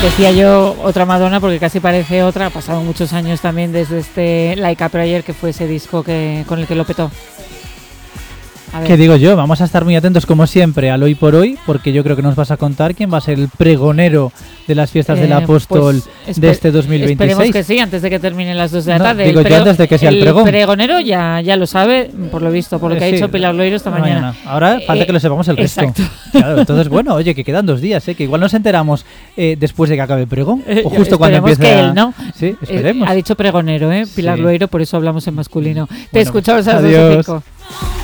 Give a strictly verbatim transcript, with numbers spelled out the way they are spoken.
Decía yo otra Madonna porque casi parece otra. Ha pasado muchos años también desde este Like a Prayer, que fue ese disco que con el que lo petó. ¿Qué digo yo? Vamos a estar muy atentos como siempre al hoy por hoy, porque yo creo que nos vas a contar quién va a ser el pregonero de las fiestas eh, del apóstol pues, de este dos mil veintiséis. Esperemos que sí, antes de que terminen las dos de la no, tarde. Digo el yo antes de que sea el, el pregón. El pregonero ya, ya lo sabe, por lo visto, por lo que eh, ha dicho sí, Pilar Loiro esta mañana. mañana. Ahora falta eh, que lo sepamos el resto. Exacto. Claro, entonces, bueno, oye, que quedan dos días, ¿eh? Que igual nos enteramos eh, después de que acabe el pregón, eh, o justo cuando empiece que a... él, ¿no? Sí, esperemos. Eh, ha dicho pregonero, ¿eh? Pilar sí. Loiro, por eso hablamos en masculino. Te bueno, escuchamos a las adiós. doce y cinco.